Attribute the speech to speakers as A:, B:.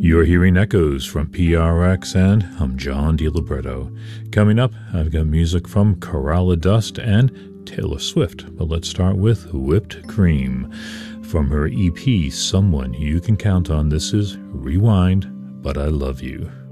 A: You're hearing echoes from PRX, and I'm John DiLibretto. Coming up, I've got music from Coralla Dust and Taylor Swift, but let's start with Whipped Cream. From her EP, Someone You Can Count On, this is Rewind, But I Love You.